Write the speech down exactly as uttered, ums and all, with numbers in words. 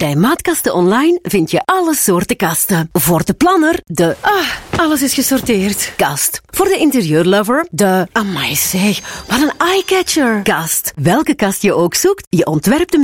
Bij Maatkasten Online vind je alle soorten kasten. Voor de planner, de... Ah, alles is gesorteerd. Kast. Voor de interieurlover, de... Amai zeg, wat een eyecatcher. Kast. Welke kast je ook zoekt, je ontwerpt hem